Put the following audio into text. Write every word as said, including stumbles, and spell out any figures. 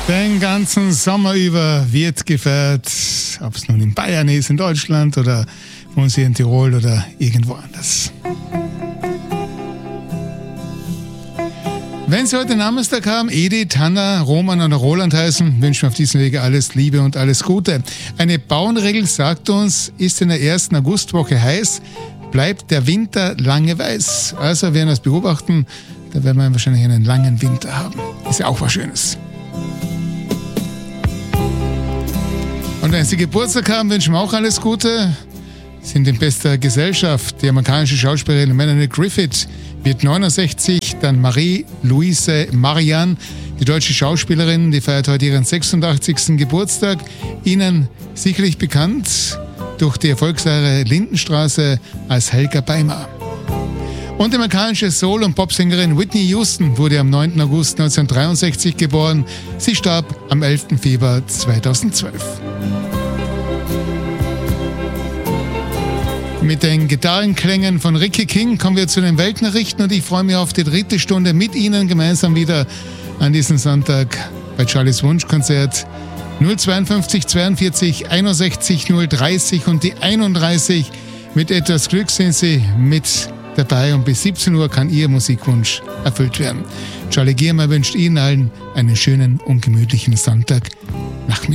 Den ganzen Sommer über wird gefeiert, ob es nun in Bayern ist, in Deutschland oder bei uns hier in Tirol oder irgendwo anders. Wenn Sie heute Namenstag haben, Edith, Hanna, Roman oder Roland heißen, wünschen wir auf diesem Wege alles Liebe und alles Gute. Eine Bauernregel sagt uns, ist in der ersten Augustwoche heiß, bleibt der Winter lange weiß. Also werden wir es beobachten, da werden wir wahrscheinlich einen langen Winter haben. Ist ja auch was Schönes. Und wenn Sie Geburtstag haben, wünschen wir auch alles Gute. Sind in bester Gesellschaft. Die amerikanische Schauspielerin Melanie Griffith wird neunundsechzig, dann Marie-Louise Marianne, die deutsche Schauspielerin, die feiert heute ihren sechsundachtzigsten Geburtstag. Ihnen sicherlich bekannt durch die Erfolgsreihe Lindenstraße als Helga Beimer. Und die amerikanische Soul- und Popsängerin Whitney Houston wurde am neunten August neunzehnhundertdreiundsechzig geboren. Sie starb am elften Februar zweitausendzwölf. Mit den Gitarrenklängen von Ricky King kommen wir zu den Weltnachrichten und ich freue mich auf die dritte Stunde mit Ihnen gemeinsam wieder an diesem Sonntag bei Charlies Wunschkonzert. null zweiundfünfzig zweiundvierzig einundsechzig null dreißig und die einunddreißig. Mit etwas Glück sind Sie mit dabei und bis siebzehn Uhr kann Ihr Musikwunsch erfüllt werden. Charlie Giermann wünscht Ihnen allen einen schönen und gemütlichen Sonntagnachmittag.